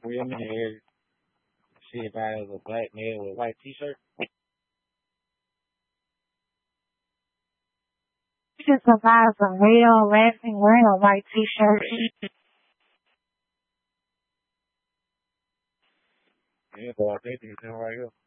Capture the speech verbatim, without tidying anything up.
We in here. See if I was a black male with a white t-shirt. Just a guy with a real laughing wearing a white t-shirt. Yeah, boy, they think it's right here.